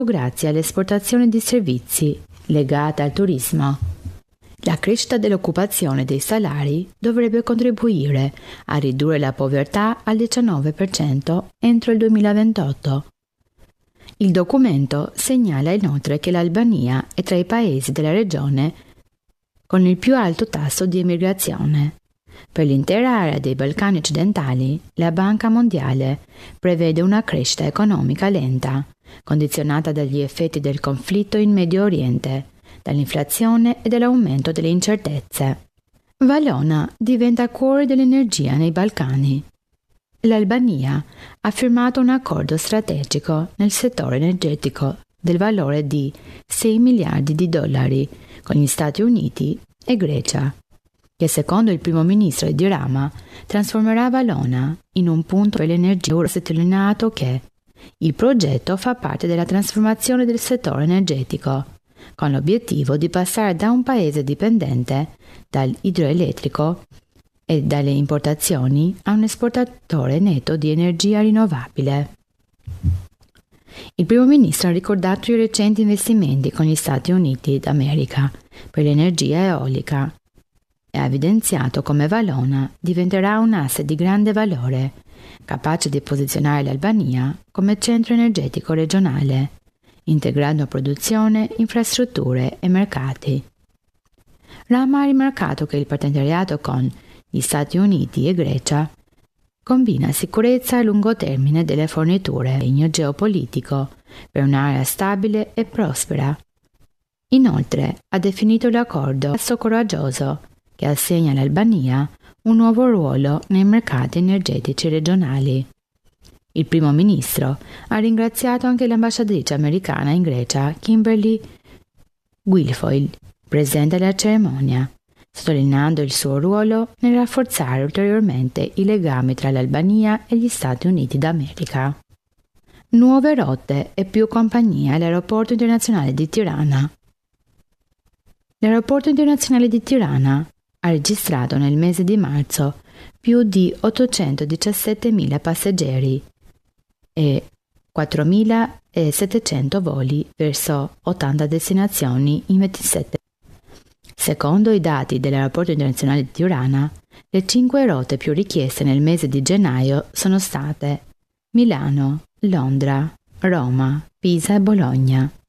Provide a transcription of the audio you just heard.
grazie all'esportazione di servizi legata al turismo. La crescita dell'occupazione dei salari dovrebbe contribuire a ridurre la povertà al 19% entro il 2028. Il documento segnala inoltre che l'Albania è tra i paesi della regione con il più alto tasso di emigrazione. Per l'intera area dei Balcani occidentali, la Banca Mondiale prevede una crescita economica lenta, condizionata dagli effetti del conflitto in Medio Oriente, dall'inflazione e dall'aumento delle incertezze. Valona diventa cuore dell'energia nei Balcani. L'Albania ha firmato un accordo strategico nel settore energetico del valore di 6 miliardi di dollari con gli Stati Uniti e Grecia, che secondo il primo ministro Edi Rama trasformerà Valona in un punto per l'energia. Ha sottolineato che il progetto fa parte della trasformazione del settore energetico, con l'obiettivo di passare da un paese dipendente dall'idroelettrico e dalle importazioni a un esportatore netto di energia rinnovabile. Il primo ministro ha ricordato i recenti investimenti con gli Stati Uniti d'America per l'energia eolica e ha evidenziato come Valona diventerà un asset di grande valore, capace di posizionare l'Albania come centro energetico regionale, integrando produzione, infrastrutture e mercati. Rama ha rimarcato che il partenariato con gli Stati Uniti e Grecia combina sicurezza a lungo termine delle forniture e impegno geopolitico per un'area stabile e prospera. Inoltre ha definito l'accordo passo coraggioso che assegna all'Albania un nuovo ruolo nei mercati energetici regionali. Il primo ministro ha ringraziato anche l'ambasciatrice americana in Grecia, Kimberly Guilfoyle, presente alla cerimonia, sottolineando il suo ruolo nel rafforzare ulteriormente i legami tra l'Albania e gli Stati Uniti d'America. Nuove rotte e più compagnie all'aeroporto internazionale di Tirana. L'aeroporto internazionale di Tirana ha registrato nel mese di marzo più di 817.000 passeggeri e 4.700 voli verso 80 destinazioni in 27. Secondo i dati dell'aeroporto internazionale di Tirana, le 5 rotte più richieste nel mese di gennaio sono state Milano, Londra, Roma, Pisa e Bologna.